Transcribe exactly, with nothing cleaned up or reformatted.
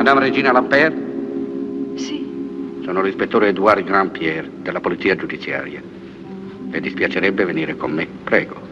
Madame Regina Lambert? Sì. Sono l'ispettore Edouard Grandpierre della polizia giudiziaria. Le dispiacerebbe venire con me? Prego.